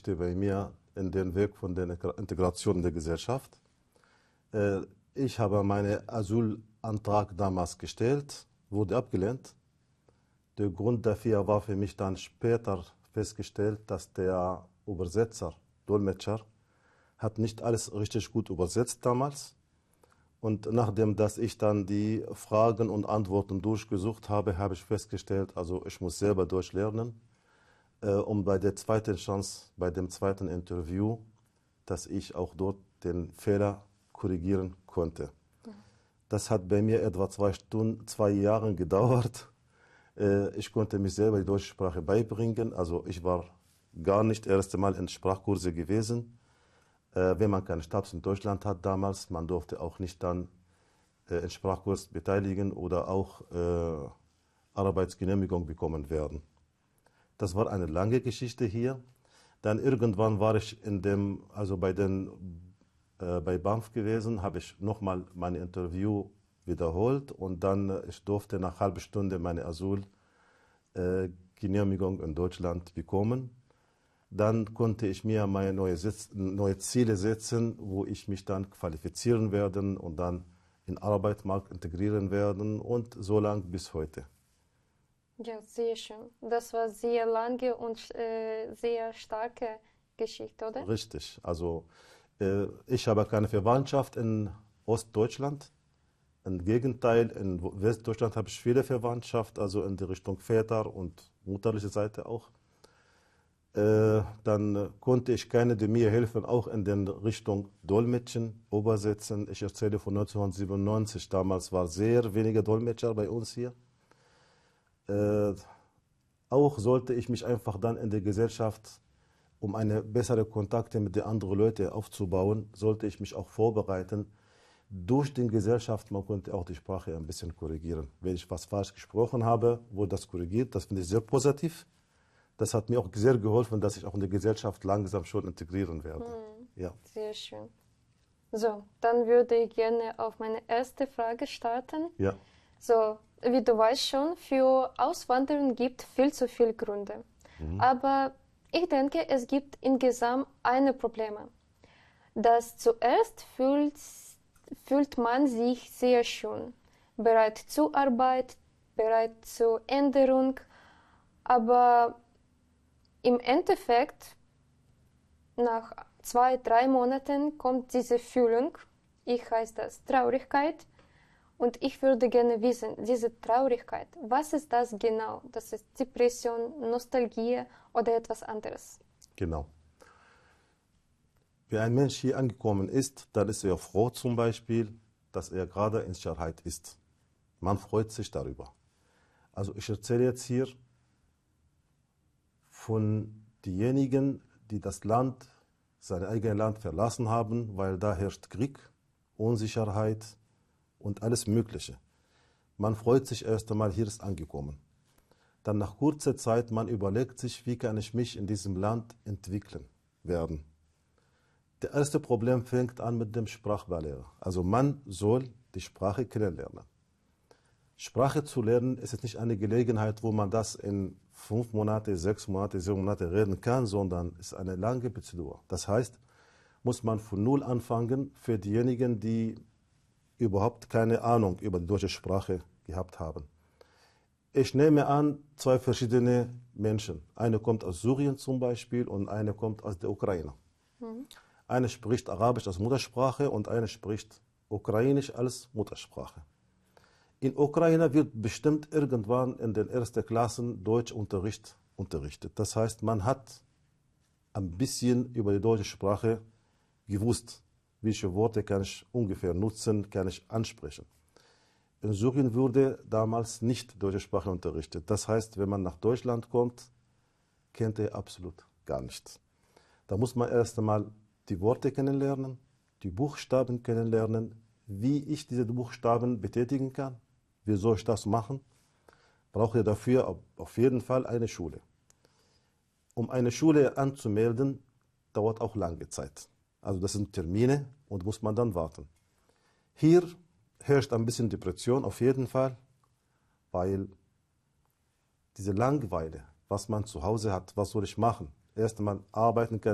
Geschichte bei mir in den Weg von der Integration in der Gesellschaft. Ich habe meinen Asylantrag damals gestellt, wurde abgelehnt. Der Grund dafür war für mich dann später festgestellt, dass der Übersetzer, Dolmetscher, hat nicht alles richtig gut übersetzt damals. Und nachdem, dass ich dann die Fragen und Antworten durchgesucht habe, habe ich festgestellt, also ich muss selber durchlernen, um bei der zweiten Chance, bei dem zweiten Interview, dass ich auch dort den Fehler korrigieren konnte. Das hat bei mir etwa 2 Jahre gedauert. Ich konnte mich selber die deutsche Sprache beibringen. Also ich war gar nicht das erste Mal in Sprachkurse gewesen. Wenn man keinen Status in Deutschland hat damals, man durfte auch nicht dann in Sprachkurs beteiligen oder auch Arbeitsgenehmigung bekommen werden. Das war eine lange Geschichte hier. Dann irgendwann war ich bei BAMF gewesen, habe ich nochmal mein Interview wiederholt und dann ich durfte nach einer halben Stunde meine Asylgenehmigung in Deutschland bekommen. Dann konnte ich mir meine neue Ziele setzen, wo ich mich dann qualifizieren werde und dann in den Arbeitsmarkt integrieren werden und so lang bis heute. Ja, sehr schön. Das war sehr lange und sehr starke Geschichte, oder? Richtig. Also ich habe keine Verwandtschaft in Ostdeutschland. Im Gegenteil, in Westdeutschland habe ich viele Verwandtschaft, also in die Richtung Väter und mutterliche Seite auch. Dann konnte ich keine, die mir helfen, auch in den Richtung Dolmetschen, Übersetzen. Ich erzähle von 1997, damals war sehr wenige Dolmetscher bei uns hier. Auch sollte ich mich einfach dann in der Gesellschaft, um eine bessere Kontakte mit den anderen Leuten aufzubauen, sollte ich mich auch vorbereiten. Durch die Gesellschaft, man konnte auch die Sprache ein bisschen korrigieren. Wenn ich was falsch gesprochen habe, wurde das korrigiert, das finde ich sehr positiv. Das hat mir auch sehr geholfen, dass ich auch in der Gesellschaft langsam schon integrieren werde. Ja. Sehr schön. So, dann würde ich gerne auf meine erste Frage starten. Ja. So, wie du weißt schon, für Auswanderung gibt viel zu viele Gründe. Aber ich denke, es gibt insgesamt ein Problem. Das zuerst fühlt man sich sehr schön, bereit zur Arbeit, bereit zur Änderung, aber im Endeffekt, nach 2, 3 Monaten kommt diese Fühlung, ich heiße das Traurigkeit, und ich würde gerne wissen, diese Traurigkeit, was ist das genau? Das ist Depression, Nostalgie oder etwas anderes? Genau. Wenn ein Mensch hier angekommen ist, dann ist er froh zum Beispiel, dass er gerade in Sicherheit ist. Man freut sich darüber. Also ich erzähle jetzt hier von denjenigen, die das Land, sein eigenes Land verlassen haben, weil da herrscht Krieg, Unsicherheit und alles Mögliche. Man freut sich erst einmal, hier ist angekommen. Dann nach kurzer Zeit, man überlegt sich, wie kann ich mich in diesem Land entwickeln werden. Das erste Problem fängt an mit dem Sprachbarriere. Also man soll die Sprache kennenlernen. Sprache zu lernen ist jetzt nicht eine Gelegenheit, wo man das in 5 Monate, 6 Monate, 7 Monate reden kann, sondern ist eine lange Prozedur. Das heißt, muss man von Null anfangen für diejenigen, die überhaupt keine Ahnung über die deutsche Sprache gehabt haben. Ich nehme an, 2 verschiedene Menschen. Eine kommt aus Syrien zum Beispiel und eine kommt aus der Ukraine. Eine spricht Arabisch als Muttersprache und eine spricht Ukrainisch als Muttersprache. In Ukraine wird bestimmt irgendwann in den ersten Klassen Deutschunterricht unterrichtet. Das heißt, man hat ein bisschen über die deutsche Sprache gewusst, welche Worte kann ich ungefähr nutzen, kann ich ansprechen. In Syrien wurde damals nicht deutsche Sprache unterrichtet. Das heißt, wenn man nach Deutschland kommt, kennt er absolut gar nichts. Da muss man erst einmal die Worte kennenlernen, die Buchstaben kennenlernen, wie ich diese Buchstaben betätigen kann. Wie soll ich das machen? Brauche ich dafür auf jeden Fall eine Schule. Um eine Schule anzumelden, dauert auch lange Zeit. Also das sind Termine und muss man dann warten. Hier herrscht ein bisschen Depression auf jeden Fall, weil diese Langeweile, was man zu Hause hat, was soll ich machen? Erst einmal arbeiten kann